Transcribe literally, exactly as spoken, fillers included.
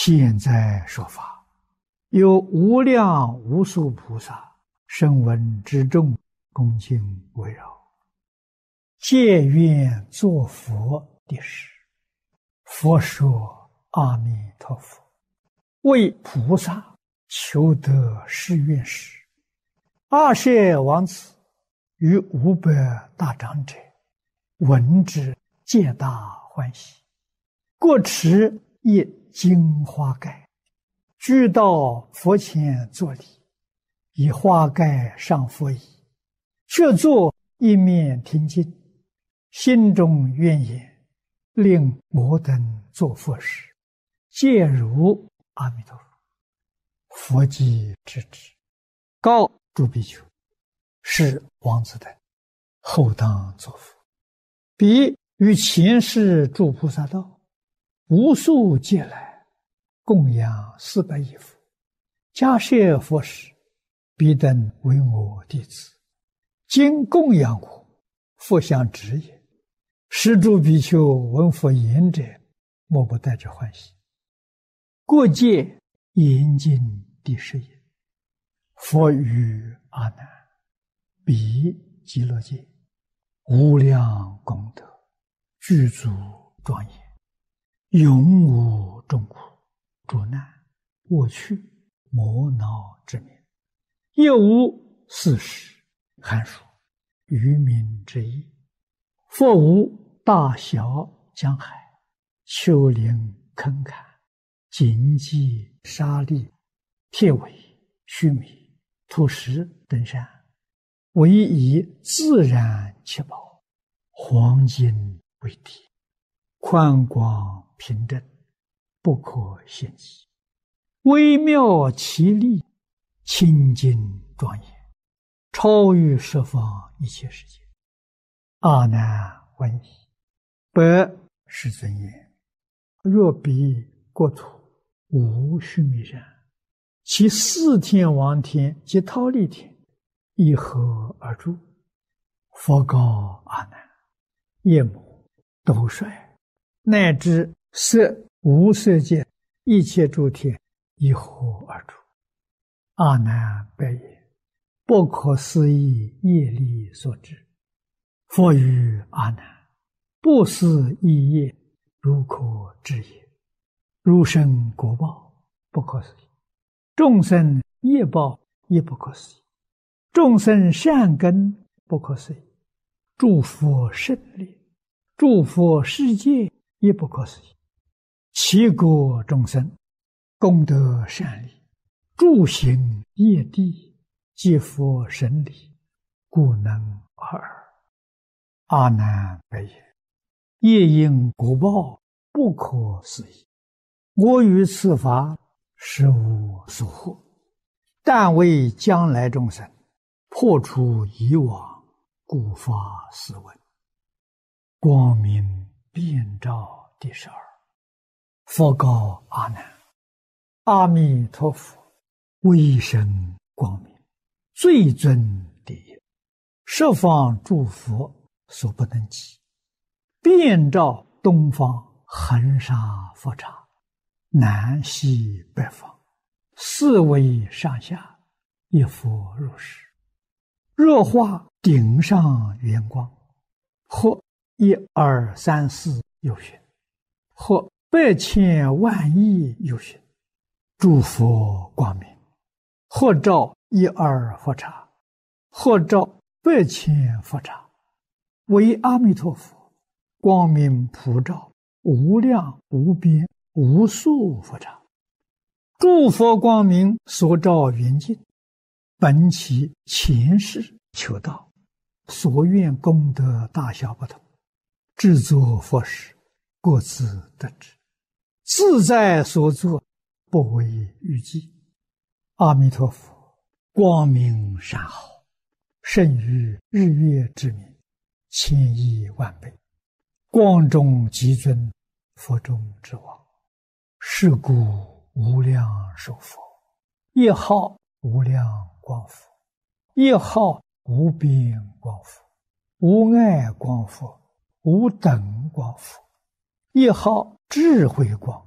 现在说法，有无量无数菩萨声闻之众恭敬围绕，皆愿作佛的事。佛说：阿弥陀佛，为菩萨求得誓愿时，阿舍王子与五百大长者闻之，皆大欢喜，各持一金花盖，俱到佛前作礼，以花盖上佛椅，却坐一面听经，心中愿言：令我等作佛时，皆如阿弥陀佛。佛即知之，告诸比丘：是王子等后当作佛。彼于前世诸菩萨道，无数劫来供养四百亿佛，迦叶佛时，彼等为我弟子，今供养我，佛相指也。是诸比丘闻佛言者，莫不带着欢喜。过界严禁第十也。佛语阿难：彼极乐界无量功德，具足庄严，永无众苦、诸难、恶趣、魔恼之名，亦无四时、寒暑、愚民之意。佛无大小江海、丘陵坑坎、荆棘沙砾、铁苇须弥、土石等山，唯以自然七宝、黄金为体，宽广平正，不可限计，微妙奇丽，清净庄严，超于十方一切世界。阿难闻已，白世尊言：若彼国土无须弥山，其四天王天及忉利天以何而住？佛告阿难：夜幕、斗率，乃至色无色界一切诸天以何而住？阿难白言：不可思议业力所致。佛语阿难：不思议业，如可知也。如生果报，不可思议；众生业报，亦不可思议；众生善根，不可思议；诸佛胜利，诸佛世界，亦不可思议。其国众生功德善利，诸行业地，皆佛神理，故能尔。阿难白言：业因果报，不可思议。我于此法实无所获，但为将来众生破除以往，故发斯文。光明遍照第十二。佛告阿难：阿弥陀佛威神光明，最尊第一，十方诸佛所不能及，遍照东方恒沙佛刹，南西北方，四维上下，一佛如是。若化顶上圆光，或一二三四有寻，或百千万亿有寻，诸佛光明，或照一二佛刹，或照百千佛刹，为阿弥陀佛光明普照无量无边无数佛刹。诸佛光明所照圆净，本其前世求道，所愿功德大小不同，制作佛时，各自得知，自在所作，不为预计。阿弥陀佛光明善好，胜于日月之明，千亿万倍，光中极尊，佛中之王。是故无量寿佛，一号无量光佛，一号无边光佛，无碍光佛，无等光佛，一号智慧光，